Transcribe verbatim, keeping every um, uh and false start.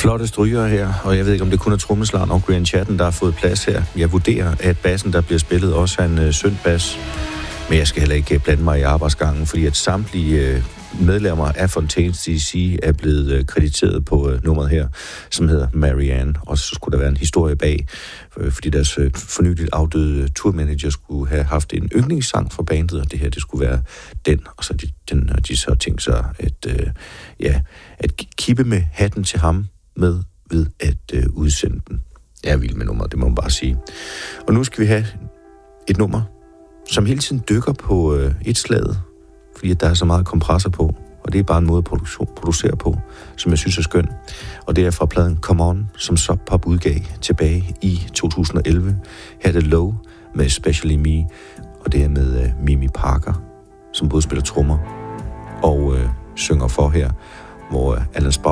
Flotte stryger her, og jeg ved ikke, om det kun er trommeslageren og Graham Chatten, der har fået plads her. Jeg vurderer, at bassen, der bliver spillet, også er en uh, synd bas. Men jeg skal heller ikke blande mig i arbejdsgangen, fordi at samtlige uh, medlemmer af Fontaines D C er blevet uh, krediteret på uh, nummeret her, som hedder Marianne. Og så skulle der være en historie bag, uh, fordi deres uh, fornyligt afdøde turmanager skulle have haft en yndlingssang fra bandet, og det her, det skulle være den. Og så de, den, og de så tænkt sig at, uh, ja, at kippe med hatten til ham med ved at uh, udsende den. Jeg er vild med nummeret, det må man bare sige. Og nu skal vi have et nummer, som hele tiden dykker på uh, et slag, fordi der er så meget kompressor på, og det er bare en måde at produ- producere på, som jeg synes er skøn. Og det er fra pladen Come On, som Sub Pop udgav tilbage i to tusind og elleve. Her er det Low med Especially Me, og det er med uh, Mimi Parker, som både spiller trommer og uh, synger for her, hvor uh, Alan Sparks